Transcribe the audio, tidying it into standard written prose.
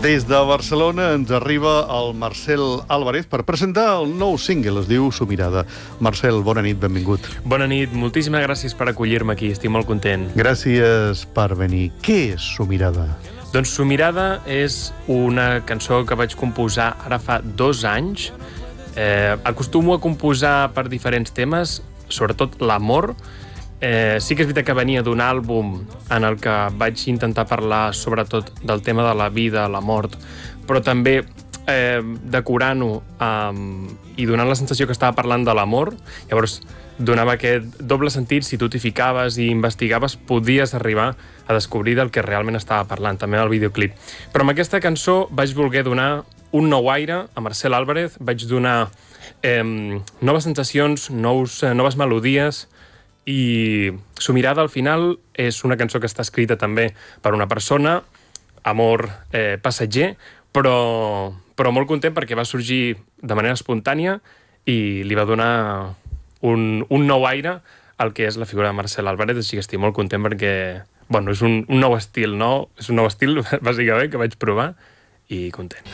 Des de Barcelona ens arriba el Marcel Álvarez per presentar el nou single, es diu Somirada. Marcel, bona nit, benvingut. Bona nit, moltíssimes gràcies per acollir-me aquí, estic molt content. Gràcies per venir. Què és Somirada? Doncs Somirada és una cançó que vaig composar ara fa 2 anys. Acostumo a composar per diferents temes, sobretot l'amor. Sí que és veritat que venia d'un àlbum en el que vaig intentar parlar sobretot del tema de la vida, la mort, però també decorant-ho i donant la sensació que estava parlant de l'amor. Llavors donava aquest doble sentit, si tu t'hi ficaves i investigaves podies arribar a descobrir del que realment estava parlant, també en el videoclip. Però amb aquesta cançó vaig voler donar un nou aire a Marcel Álvarez, vaig donar noves sensacions, noves melodies, i Somirada al final és una cançó que està escrita també per una persona, amor passatger, però molt content perquè va sorgir de manera espontània i li va donar un nou aire al que és la figura de Marcel Álvarez, així que estic molt content perquè és un nou estil, no? És un nou estil, bàsicament, que vaig provar i content.